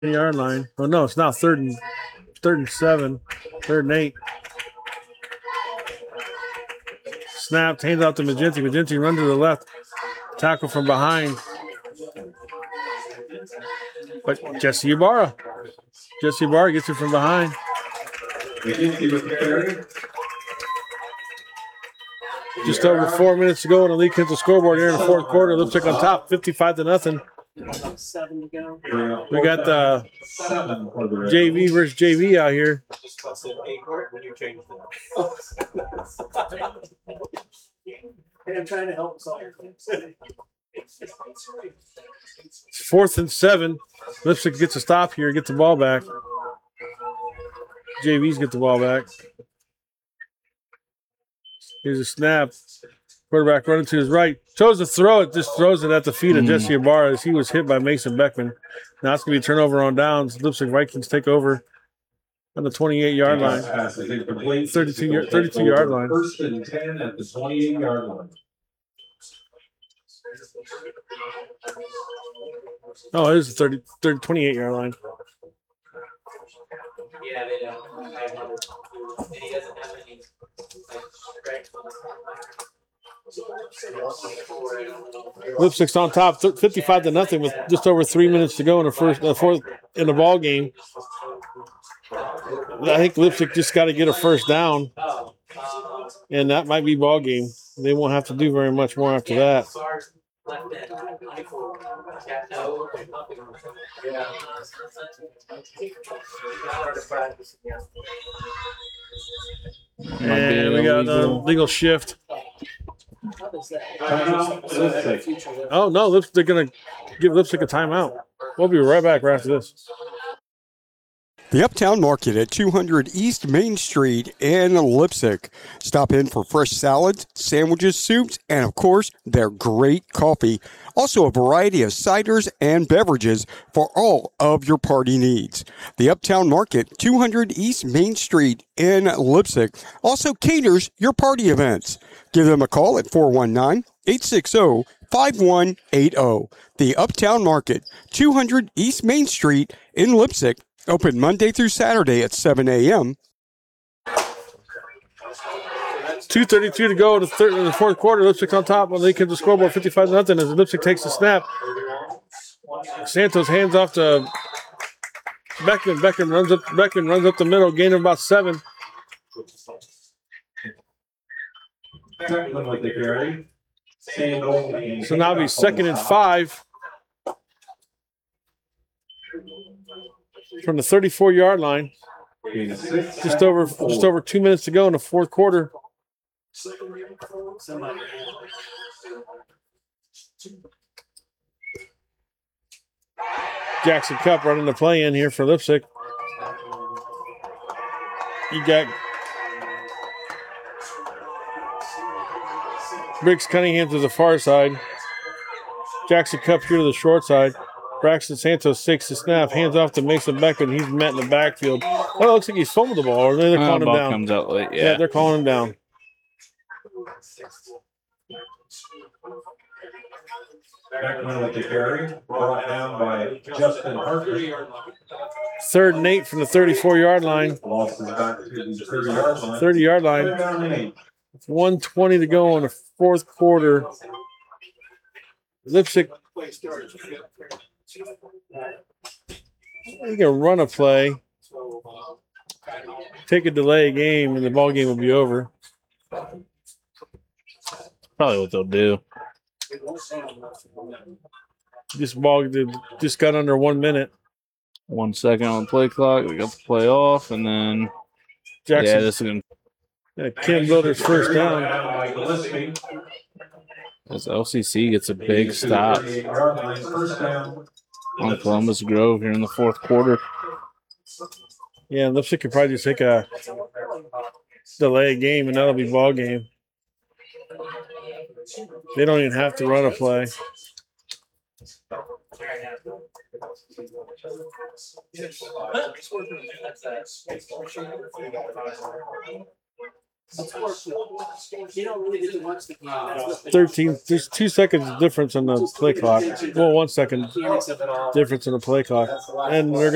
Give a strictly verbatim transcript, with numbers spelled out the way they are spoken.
yard line. Oh no, it's now third and third and seven, third and eight. Snapped, hands out to Maginty. Maginty run to the left, tackle from behind. But Jesse Ibarra, Jesse Ibarra gets it from behind. Just over four minutes to go, and the lead hits the scoreboard here in the fourth quarter. Lipstick on top, fifty-five to nothing. Seven to go. We got the J V versus J V out here. Hey, I'm trying to help solve. It's fourth and seven. Lipstick gets a stop here, gets the ball back. J V's get the ball back. Here's a snap. Quarterback running to his right. Chose to throw it, just throws it at the feet of mm. Jesse Ibarra as he was hit by Mason Beckman. Now it's going to be a turnover on downs. Lipstick Vikings take over on the twenty-eight yard line. thirty-two, thirty-two yard line. First and ten at the twenty-eight yard line. Oh, it is the thirty, thirty, twenty-eight yard line. Yeah, they don't. And he doesn't have any. Lipstick's on top, fifty-five to nothing, with just over three minutes to go in the first, uh, fourth in the ball game. I think Lipstick just got to get a first down, and that might be ball game. They won't have to do very much more after that. And we got a legal shift. Oh, no, Lipstick, they're going to give Lipstick a timeout. We'll be right back right after this. The Uptown Market at two hundred East Main Street in Lipstick. Stop in for fresh salads, sandwiches, soups, and of course, their great coffee. Also a variety of ciders and beverages for all of your party needs. The Uptown Market, two hundred East Main Street in Lipstick, also caters your party events. Give them a call at four one nine, eight six zero, five one eight zero. The Uptown Market, two hundred East Main Street in Lipstick. Open Monday through Saturday at seven a.m. two thirty-two to go in the, third, in the fourth quarter. Lipstick's on top. When they keep the scoreboard fifty-five to nothing as Lipstick takes the snap. Santos hands off to Beckman. Beckman runs up. Beckman runs up the middle, gain of about seven. So now it'll be second and five. From the thirty-four yard line. Just over just over two minutes to go in the fourth quarter. Jackson Cup running the play in here for Lipstick. You got Briggs Cunningham to the far side. Jackson Cup here to the short side. Braxton Santos takes the snap, hands off to Mason Beckman. He's met in the backfield. Oh, it looks like he's fumbled the ball, or they're calling uh, him ball down. Comes out late, yeah. yeah, they're calling him down. Beckman with the carry, brought down by Justin Harker. Third and eight from the thirty-four yard line. Lost back to the thirty yard line. thirty yard line. one twenty to go in the fourth quarter. Lipstick. You can run a play, take a delay game, and the ball game will be over. Probably what they'll do. This ball just got under one minute. One second on the play clock. We got the play off, and then Jackson. Yeah, this is gonna. Yeah, Ken Builder's first down. As L C C gets a big stop on Columbus Grove here in the fourth quarter. Yeah, Lipstick could probably just take a delay game, and that'll be ball game. They don't even have to run a play. Thirteen. There's two seconds difference on the play clock. Well, one second difference in the play clock, and they're